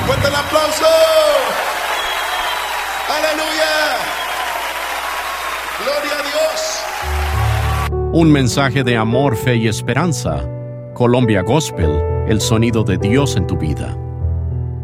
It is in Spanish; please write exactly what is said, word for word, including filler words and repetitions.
Fuerte el aplauso. Aleluya. Gloria a Dios. Un mensaje de amor, fe y esperanza. Colombia Gospel, el sonido de Dios en tu vida.